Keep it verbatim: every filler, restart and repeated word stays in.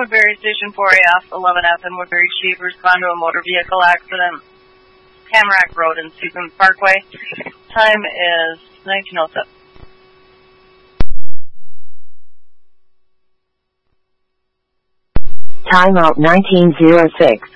Woodbury Station four A F, eleven F and Woodbury Chief, respond to a motor vehicle accident. Tamarack Road and Stevens Parkway. Time is nineteen oh seven. Time out nineteen oh six.